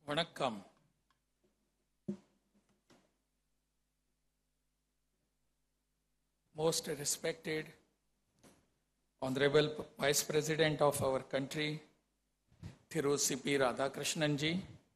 வணக்கம். Most respected Honorable Vice President of our country, Thiru C.P. Radhakrishnan ji,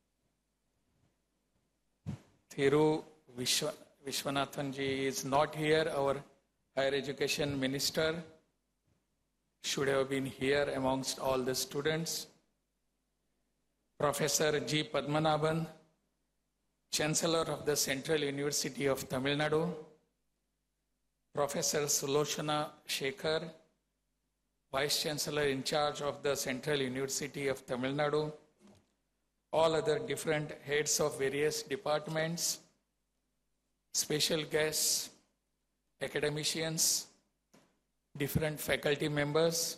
Thiru Vishwanathan ji is not here, our Higher Education Minister, should have been here amongst all the students. Professor G. Padmanabhan, Chancellor of the Central University of Tamil Nadu, Professor Sulochana Shekhar, Vice Chancellor in charge of the Central University of Tamil Nadu, all other different heads of various departments, special guests, academicians, different faculty members,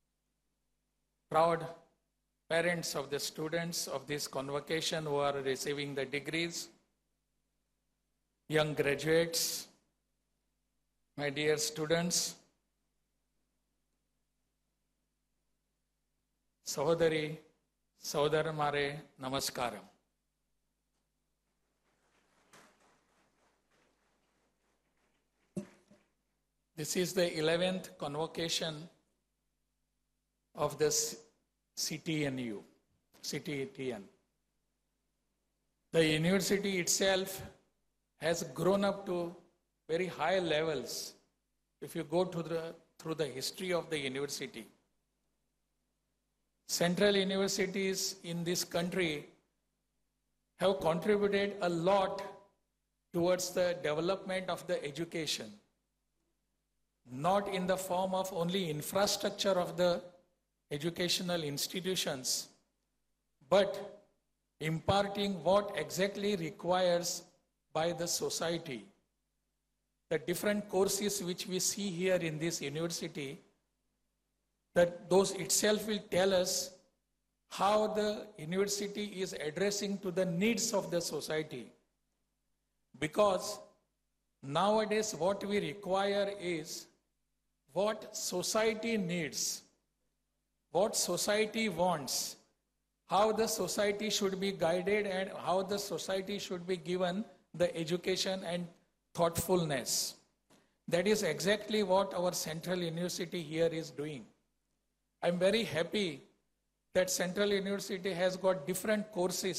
proud parents of the students of this convocation who are receiving the degrees, young graduates, my dear students, Sahodari, Sahodaramare, Namaskaram. This is the 11th convocation of this CTNU. The university itself has grown up to very high levels. If you go through the history of the university, central universities in this country have contributed a lot towards the development of the education, not in the form of only infrastructure of the educational institutions, but imparting what exactly requires by the society. The different courses which we see here in this university, that those itself will tell us how the university is addressing to the needs of the society. Because nowadays what we require is what society needs, what society wants, how the society should be guided and how the society should be given the education and thoughtfulness. That is exactly what our Central University here is doing. I'm very happy that Central University has got different courses